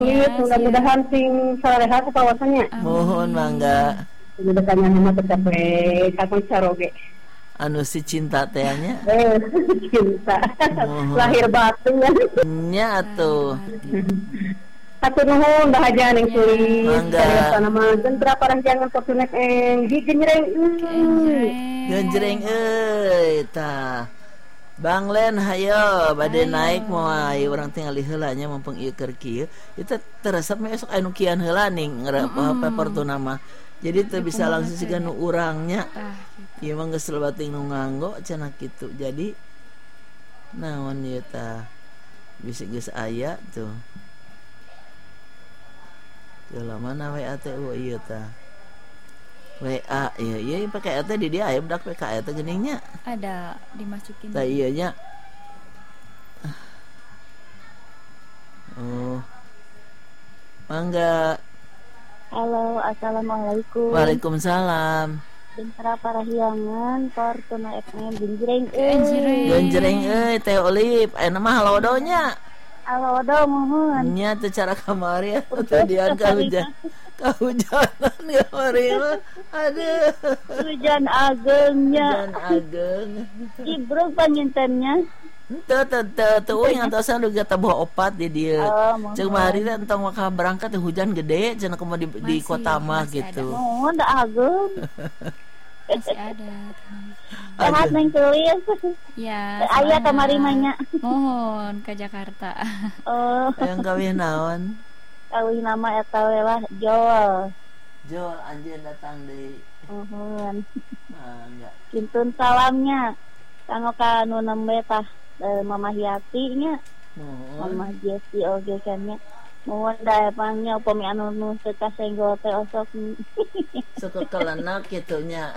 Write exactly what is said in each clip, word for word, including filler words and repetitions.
Ya, mudah-mudahan sing sareha ka kawasannya. Mohon mangga. Mudah-mudahan nama tercapai kakung saroge. Anu si cinta tehnya. Eh, cinta. Lahir batin ya. Nya atuh. Atur nuhun bahagia ning sulit. Mangga. Saya nama gentra paranjangan fortunet eng gigenjreng. Genjreng euy tah. Bang Len hayo bade naik moal urang tinggal di heula nya mumpung ieu keur kieu. Itu teresep mah esok anu kian heula ning ngeureupeuh Fortuna mah. Jadi teu bisa langsung siga nu urangnya. Ieu mah geus lebating nu nganggo cenah kitu. Jadi naon ieu tah? Bisa geus aya tuh. Jalan mana W A teh ieu tah? W A iya iya pakai eta di dia aya budak P K eta geningnya. Ada dimasukin. Tah ieu nya. Oh. Mangga. Halo, assalamualaikum. Waalaikumsalam. Gentra parahiangan Fortuna F M genjreng euy. Genjreng euy Teh Olip, aya mah halodonya. Halo, do mohon. Nya teh cara kamari teh dian ka hujan. Kahujanan ya hari mah. Aduh. Hujan agengnya. Hujan ageng. Ibruk pangintennya. Teu teu teu teu ngantosan duga teh boh opat di dieu. Oh, Ceuk mah hari entong maka berangkat hujan gede cenah kumaha di, di kota mah gitu. Mohon da ageng. Masih ada. Sehat neng tulis. Ya. Aya kamari mah nya. Mohon ke Jakarta. Oh. Yang kawin naon? Kawin nama eta lah Joel. Joel anjeun datang deui. Mohon. Mangga. Kintun salamnya. Kanggo ka nu nembe tah Mama Hiati nya. Mama Jesi oge kan nya. Mohon da pangnya upami anu nu teu kasenggol teh osok. Sok kelena kitu nya.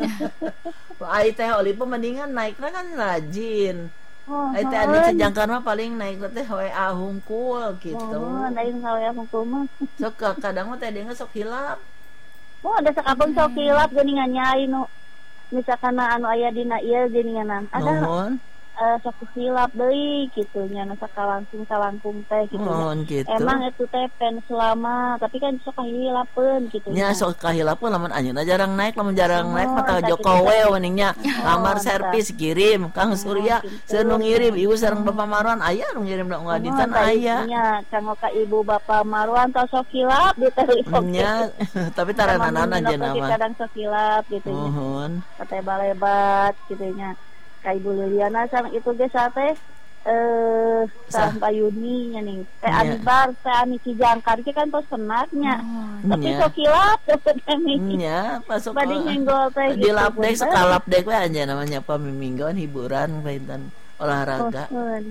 Ai teh oli mendingan naikna kan rajin. Oh, ai teh anu cejangkan mah paling naik teh W A hungkul gitu. Oh, lain W A hungkul mah. Sok kadang mah teh deungeun sok hilap. Oh, ada sakabeng sok hilap geuningan nyai nu misalkan anu aya dina ieu geuninganan. Ada Uh, sok hilap deui kitu nya nu sakalangkung kalangkung teh kitu. Oh, gitu. Emang itu teh pen selama tapi kan sok kahilapeun kitu nya. Nya sok kahilapeun lamun anjeunna jarang naik, lamun jarang oh, naik mah tah Jokowi weningnya lamar oh, servis kirim Kang Surya seueur nu ngirim ibu sareng Bapak Marwan aya nu ngirim da ngaditan oh, aya. Nya kanggo ka ibu Bapak Marwan tah sok hilap di telepon. Nya tapi taranana anjeunna mah kadang sok hilap kitu nya. Mohon. Teh balebat kitu nya. Ka Ibu Liliana sang itu ge sate eh Sang Payuni nya nih teh Anibar teh Ani Kijangkar ki kan pos penatnya oh, tapi sok kilap nya pasok badi nyenggol teh di lap dek sekalap dek we anja namanya pamiminggon hiburan paintan olahraga.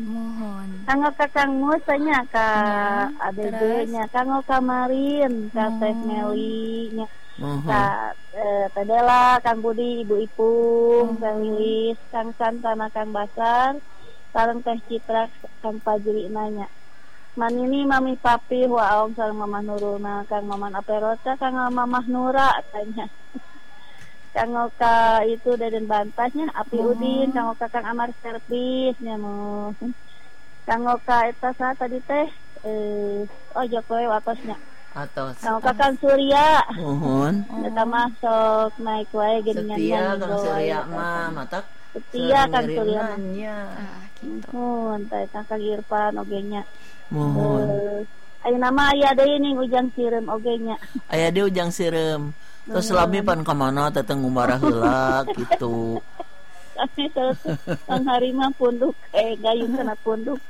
Mohon kanggo ka Kang Mus nya ka A D G nya kanggo kamarin ka Teh Meli nya ka eh, Tadela, Kang Budi, Ibu Ipung, uh-huh. Kang Lilis, Kang Santana, Kang Basar, sareng Teh Citra, Kang Pajri nanya. Manini Mami Papi, Waong sareng Mamah Nuruna, Kang Maman Aperoca, Kang Mamah Nura tanya. Kang Oka itu Deden Bantasnya, Api uh-huh. Udin, Kang Oka Kang Amar Servis nya mo. Kang Oka eta sa tadi teh eh oh Jokowi watosnya. Atau Kang Kang Surya. Mohon. Kita masuk naik wae geuningan Setia Kang Surya mah matak. Setia Kang Surya nya. Ah kitu. Mohon teh Kang Irfan oge nya. Mohon. Aya nama aya deui ning Ujang Sireum oge nya. Aya deui Ujang Sireum. Terus lami pan ka mana teh ngumbara heula kitu. Kami terus Kang Harima punduk eh gayung kana punduk.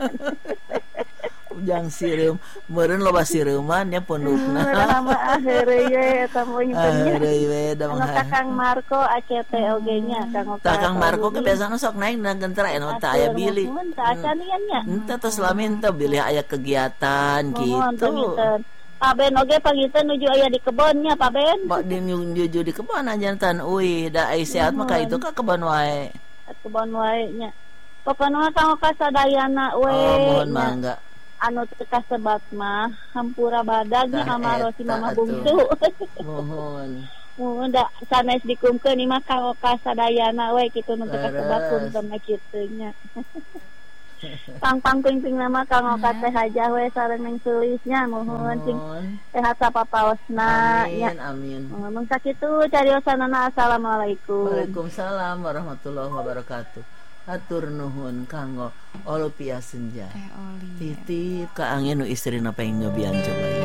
Ujang Sireum meureun loba sireuman nya pundukna. Nama akhireu ye eta mah intenya. Akhireu we da mah. Kang Marco A C T oge nya Kang Tah Kang Marco ke biasana sok naik na gentra eno teh aya bili. Mun tah acanian nya. Henteu tos lamin teh bilih aya kegiatan kitu. Pak Ben oge pangiteun nuju aya di kebon nya Pak Ben. Pak di nuju di kebon anjantan euy da ai sehat mah ka itu ka kebon wae. Kebon wae nya. Pokona kanggo kasadayana we. Oh, mohon mangga. Anu teu kasebat mah hampura badag nya amarosi mama bungsu. Mohon. Mohon da sanes dikumkeun mah kanggo kasadayana we kitu nu teu kasebat punten kitu nya. Kang pangping-ping nama kang oka teh hajah we sareng neng sulisnya mohon cing sehat sapapaosna nya. Amin amin. Mun sakitu cariosanana assalamualaikum. Waalaikumsalam warahmatullahi wabarakatuh. Hatur nuhun kanggo Olupia Senja. Teh Oli. Titip ka angin nu istrina pengen nyobian coba.